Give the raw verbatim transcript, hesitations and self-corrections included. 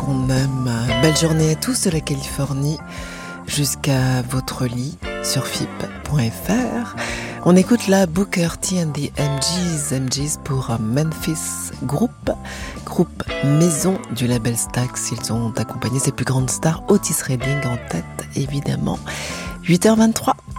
qu'on aime. Belle journée à tous de la Californie jusqu'à votre lit sur F I P point F R. On écoute la Booker T and the M Gs, M Gs pour Memphis Group, groupe maison du label Stax. Ils ont accompagné ses plus grandes stars, Otis Redding en tête évidemment. huit heures vingt-trois.